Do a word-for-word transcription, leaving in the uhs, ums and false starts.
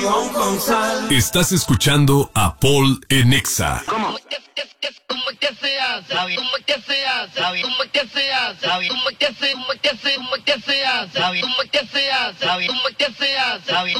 Estás escuchando a Paul en Exa. ¿Cómo? ¿Cómo que se hace? ¿Cómo que se hace? ¿Cómo que se hace? ¿Cómo que se, cómo que se, cómo que se hace? ¿Cómo que se hace? ¿Cómo que se hace?